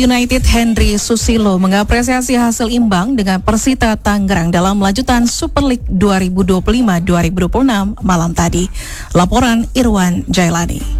United Henry Susilo mengapresiasi hasil imbang dengan Persita Tangerang dalam lanjutan Super League 2025-2026 malam tadi. Laporan Irwan Jailani.